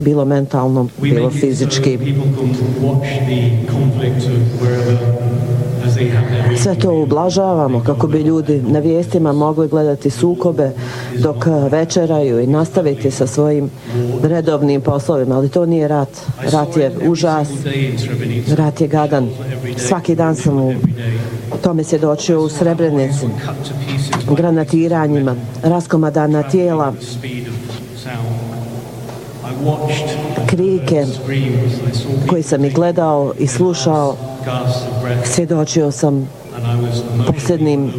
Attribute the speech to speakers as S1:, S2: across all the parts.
S1: bilo mentalno, bilo fizički. Sve to ublažavamo kako bi ljudi na vijestima mogli gledati sukobe dok večeraju i nastaviti sa svojim redovnim poslovima, ali to nije rat. Rat je užas, rat je gadan. Svaki dan sam u tome svjedočio u Srebrenici, granatiranjima, raskomadana tijela, krike koji sam i gledao i slušao. Svjedočio sam posljednim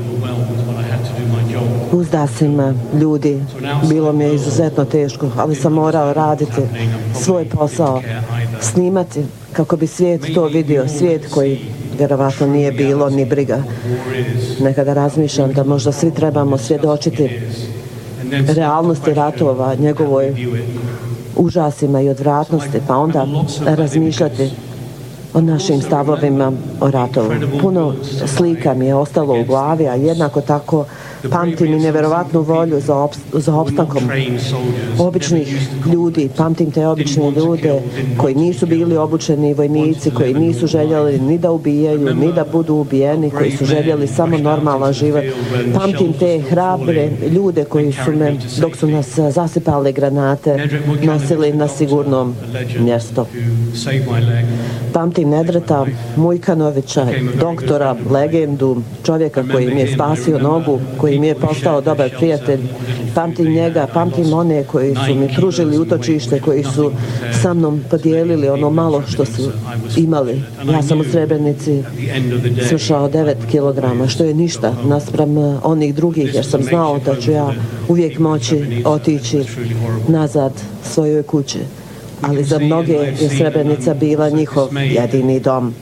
S1: uzdasima ljudi. Bilo mi je izuzetno teško, ali sam morao raditi svoj posao, snimati kako bi svijet to vidio, svijet koji vjerovatno nije bilo ni briga. Nekada razmišljam da možda svi trebamo svjedočiti realnosti ratova, njegovoj užasima i odvratnosti, pa onda razmišljati o našim stavovima o ratovu. Puno slika mi je ostalo u glavi, a jednako tako pamtim i nevjerovatnu volju za opstankom običnih ljudi. Pamtim te obične ljude koji nisu bili obučeni vojnici, koji nisu željeli ni da ubijaju, ni da budu ubijeni, koji su željeli samo normalan život. Pamtim te hrabre ljude koji su me, dok su nas zasipali granate, nosili na sigurnom mjestu. Pamtim Nedreta Mujkanovića, doktora, legendu, čovjeka koji mi je spasio nogu, koji mi je postao dobar prijatelj. Pamtim njega, pamtim one koji su mi pružili utočište, koji su sa mnom podijelili ono malo što su imali. Ja sam u Srebrenici slušao 9 kilograma, što je ništa naspram onih drugih, jer sam znao da ću ja uvijek moći otići nazad svojoj kući. Ali za mnoge je Srebrenica bila njihov jedini dom.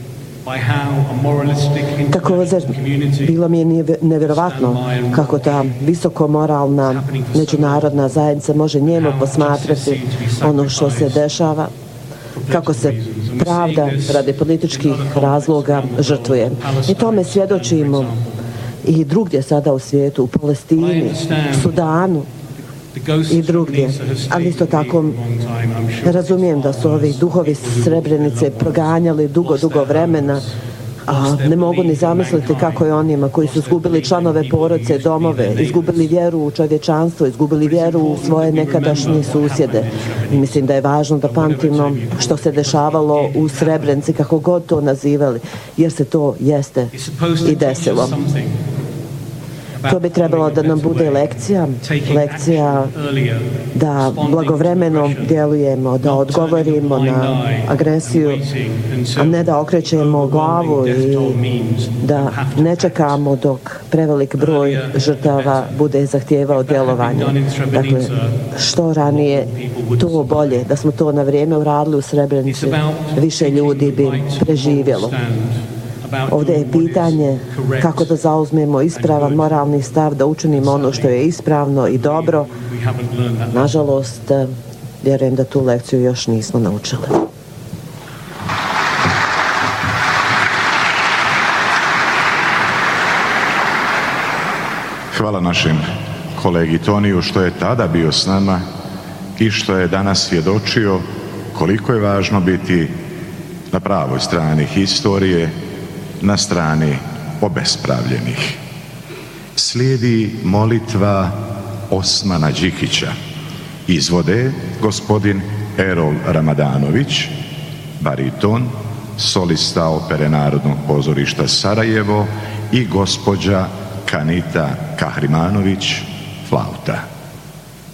S1: Također, bilo mi je nevjerovatno kako ta visokomoralna međunarodna zajednica može njemo posmatrati ono što se dešava, kako se pravda radi političkih razloga žrtvuje. I tome svjedočimo i drugdje sada u svijetu, u Palestini, Sudanu i drugdje. Ali isto tako razumijem da su ovi duhovi Srebrenice proganjali dugo vremena, a ne mogu ni zamisliti kako je onima koji su izgubili članove porodice, domove, izgubili vjeru u čovječanstvo, izgubili vjeru u svoje nekadašnje susjede. I mislim da je važno da pamtimo što se dešavalo u Srebrenici, kako god to nazivali, jer se to jeste i desilo. To bi trebalo da nam bude lekcija da blagovremeno djelujemo, da odgovorimo na agresiju, a ne da okrećemo glavu i da ne čekamo dok prevelik broj žrtava bude zahtijevao djelovanje. Dakle, što ranije, to bolje. Da smo to na vrijeme uradili u Srebrenici, više ljudi bi preživjelo. Ovdje je pitanje kako da zauzmemo ispravan moralni stav, da učinimo ono što je ispravno i dobro. Nažalost, vjerujem da tu lekciju još nismo naučili.
S2: Hvala našem kolegi Toniju što je tada bio s nama i što je danas svjedočio koliko je važno biti na pravoj strani historije, na strani obespravljenih. Slijedi molitva Osmana Đikića. Izvode gospodin Erol Ramadanović, bariton, solista Opere Narodnog pozorišta Sarajevo, i gospođa Kanita Kahrimanović, flauta.